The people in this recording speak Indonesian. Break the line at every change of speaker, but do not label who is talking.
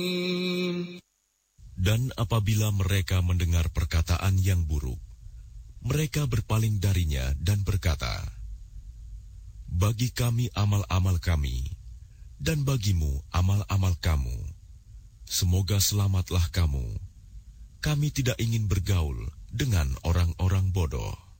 Dan apabila mereka mendengar perkataan yang buruk, mereka berpaling darinya dan berkata, "Bagi kami amal-amal kami, dan bagimu amal-amal kamu. Semoga selamatlah kamu. Kami tidak ingin bergaul dengan orang-orang bodoh."